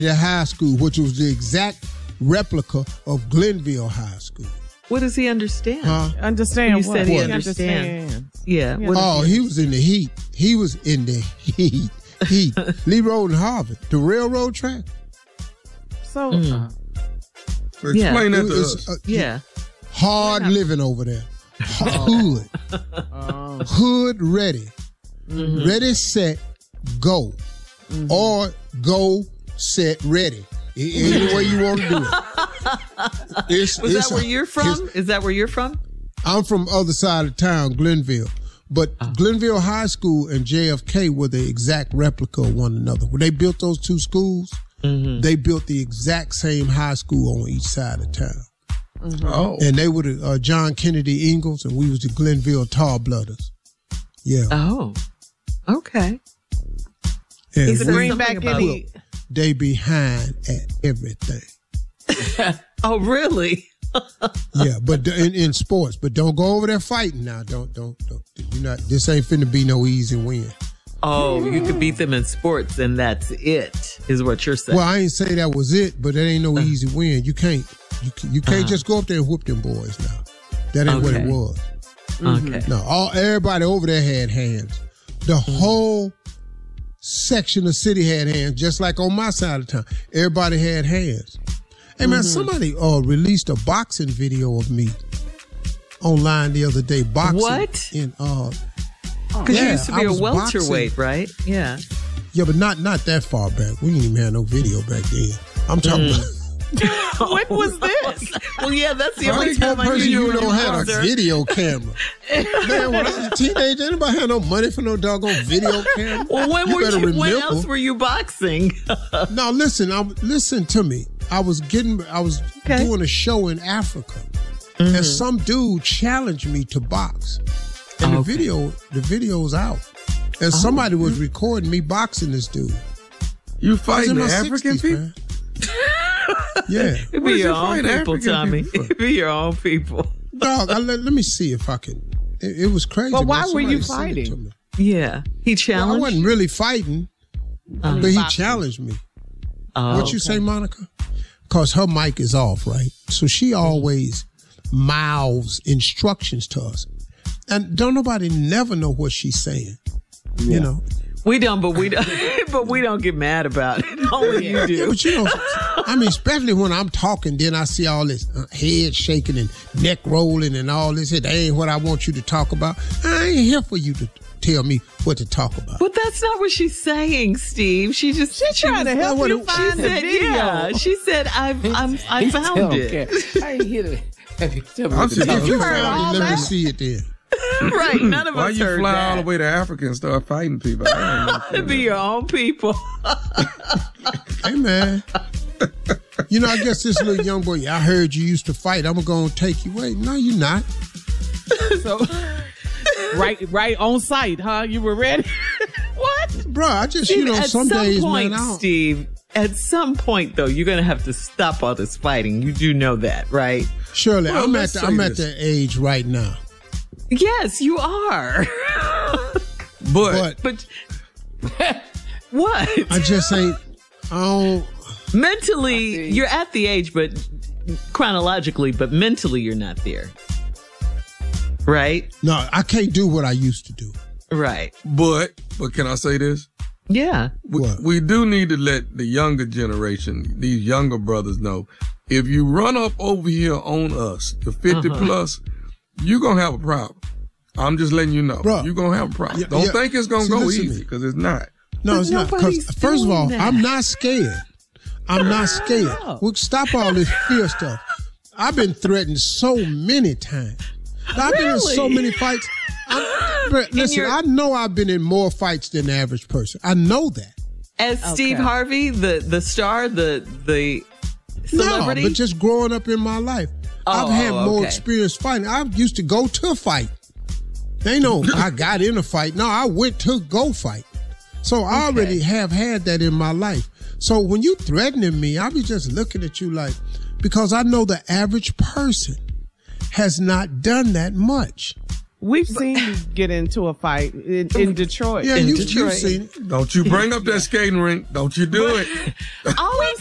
High School, which was the exact replica of Glenville High School. What does he understand? Understand you what? Said he understands. Yeah. He was in the heat. He was in the heat. Lee Road and Harvard, the railroad track. So, explain that to us. Hard living over there. Hood. Hood ready. Mm-hmm. Ready, set, go. Mm-hmm. Or go, set, ready. Any way you want to do it. Is that where you're from? Is that where you're from? I'm from other side of town, Glenville. But Glenville High School and JFK were the exact replica of one another. When they built those two schools, they built the exact same high school on each side of town. Mm-hmm. Oh. And they were the John Kennedy Ingalls, and we was the Glenville Tarblooders. Yeah. Oh, okay. And he's a Greenback Eddie. They behind at everything. Oh, really? Yeah, but in sports, but don't go over there fighting now. Don't. You're not. This ain't finna be no easy win. Oh, you could beat them in sports, and that's it. Is what you're saying? Well, I ain't say that was it, but that ain't no easy win. You can't. You can't just go up there and whoop them boys now. That ain't what it was. Okay. No, everybody over there had hands. The whole section of city had hands, just like on my side of town. Everybody had hands. Hey man, somebody released a boxing video of me online the other day. Boxing. What? Because you used to be a welterweight, right? Yeah. Yeah, but not that far back. We didn't even have no video back then. I'm talking about. When was this? Well, yeah, that's the only time I knew you don't have a video camera. Man, when I was a teenager, anybody had no money for no doggone video camera. Well, when else were you boxing? No, listen to me. I was doing a show in Africa, and some dude challenged me to box. And the video's out. And somebody was recording me boxing this dude. You fighting the African 60s, people? Yeah. It'd be your own people, Tommy. It'd be your own people. Dog, let me see if I can. It was crazy. But why were you fighting? Yeah. He challenged? I wasn't really fighting, but he challenged me. What you say, Monica? Because her mic is off, right? So she always mouths instructions to us. And don't nobody never know what she's saying. Yeah. You know? We don't, but we don't get mad about it. Only you do. Yeah, but you know, I mean, especially when I'm talking, then I see all this head shaking and neck rolling and all this. That ain't what I want you to talk about. I ain't here for you to tell me what to talk about. But that's not what she's saying, Steve. She's trying to help you find the video. Yeah, she said, I found it. I ain't here to have you tell me. If you found it, let me see it then. Right, none of us heard that. Why you fly all the way to Africa and start fighting people? It'd be your own people. Hey, man. You know, I guess this little young boy, I heard you used to fight. I'm going to take you away. No, you're not. So, right on site, huh? You were ready? What? Bro, I just, Steve, some days, point, man, I don't. Steve, at some point, though, you're going to have to stop all this fighting. You do know that, right? Shirley, well, I'm at the age right now. Yes, you are. But what? I just ain't. Mentally, you're at the age, but chronologically, but mentally, you're not there. Right? No, I can't do what I used to do. Right. But can I say this? Yeah. We do need to let the younger generation, these younger brothers know, if you run up over here on us, the 50 plus, you're going to have a problem. I'm just letting you know. Bruh, you're going to have a problem. Don't think it's going to go easy, because it's not. No, it's not. Because first of all, I'm not scared. I'm not scared. We'll stop all this fear stuff. I've been threatened so many times. I've been in so many fights. Listen, I know I've been in more fights than the average person. I know that. As Steve Harvey, the star, the celebrity? No, but just growing up in my life. I've had more experience fighting. I used to go to fight. They know I got in a fight. No, I went to go fight. So I already have had that in my life. So when you threatening me, I'll be just looking at you like, because I know the average person has not done that much. We've seen you get into a fight in Detroit. Yeah, In you've Detroit. seen it. Don't you bring up that skating rink. Don't you do it. All I'm